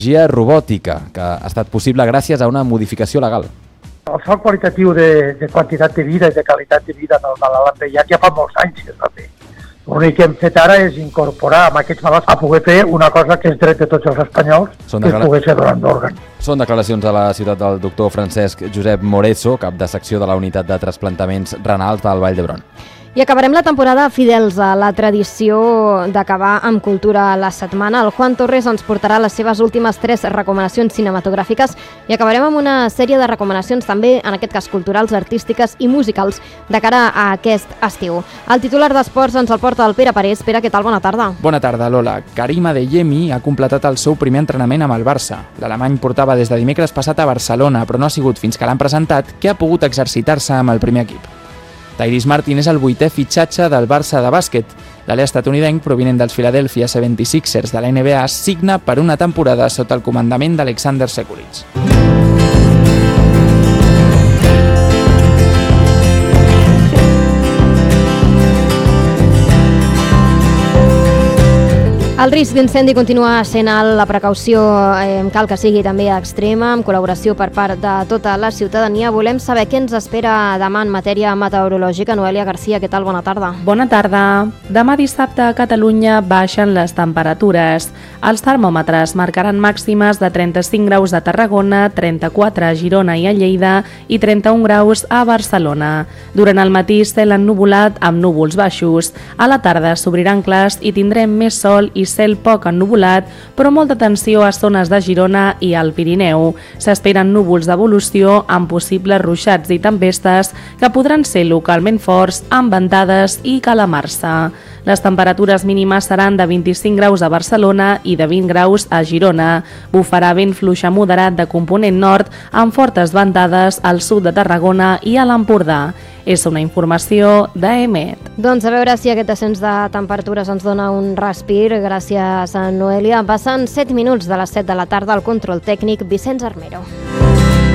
robòtica, que ha estat possible gràcies a una modificació legal. El salt qualitatiu de quantitat de vida i de qualitat de vida del malalt amb VIH ja fa molts anys que es va fer. L'únic que hem fet ara és incorporar amb aquests malalts a poder fer una cosa que és dret de tots els espanyols, que és poder ser donant d'òrgan. Són declaracions a la ciutat del doctor Francesc Josep Moreso, cap de secció de la unitat de trasplantaments renals del Vall d'Hebron. I acabarem la temporada fidels a la tradició d'acabar amb cultura a la setmana. El Juan Torres ens portarà les seves últimes 3 recomanacions cinematogràfiques i acabarem amb una sèrie de recomanacions també, en aquest cas culturals, artístiques i musicals, de cara a aquest estiu. El titular d'Esports ens el porta el Pere Parés. Pere, què tal? Bona tarda. Bona tarda, Lola. Karim Adeyemi ha completat el seu primer entrenament amb el Barça. L'alemany portava des de dimecres passat a Barcelona, però no ha sigut fins que l'han presentat que ha pogut exercitar-se amb el primer equip. Tyrese Martin és el 8è fitxatge del Barça de bàsquet. L'alè estatunidenc, provinent dels Philadelphia 76ers de la NBA, signa per una temporada sota el comandament d'Alexander Sekulic. El risc d'incendi continua sent alt, la precaució cal que sigui també extrema, amb col·laboració per part de tota la ciutadania. Volem saber què ens espera demà en matèria meteorològica. Noelia Garcia, què tal? Bona tarda. Bona tarda. Demà dissabte a Catalunya baixen les temperatures. Els termòmetres marcaran màximes de 35 graus a Tarragona, 34 a Girona i a Lleida i 31 graus a Barcelona. Durant el matí cel ennuvolat amb núvols baixos. A la tarda s'obriran clars i tindrem més sol i cel poc ennuvolat, però molta atenció a zones de Girona i al Pirineu. S'esperen núvols d'evolució amb possibles ruixats i tempestes que podran ser localment forts, amb ventades i calamarsa. Les temperatures mínimes seran de 25 graus a Barcelona i de 20 graus a Girona. Bufarà vent fluix a moderat de component nord amb fortes ventades al sud de Tarragona i a l'Empordà. És una informació d'EMET. Doncs a veure si aquest ascens de temperatures ens dona un respir. Gràcies a Noelia. Passen 7 minuts de les 7 de la tarda. Al control tècnic, Vicenç Armero.